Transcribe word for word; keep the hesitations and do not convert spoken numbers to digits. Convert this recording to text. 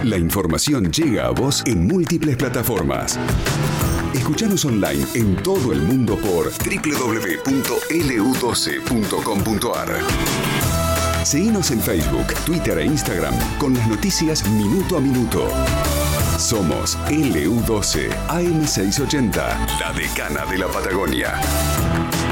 La información llega a vos en múltiples plataformas. Escuchanos online en todo el mundo por doble u doble u doble u punto ele u doce punto com punto a r. Seguinos en Facebook, Twitter e Instagram con las noticias minuto a minuto. Somos ele u doce A M seiscientos ochenta, la decana de la Patagonia.